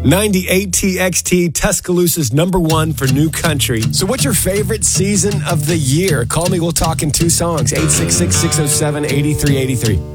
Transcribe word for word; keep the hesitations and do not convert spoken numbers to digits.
ninety-eight T X T, Tuscaloosa's number one for new country. So what's your favorite season of the year? Call me, we'll talk in two songs. eight six six, six oh seven, eight three eight three.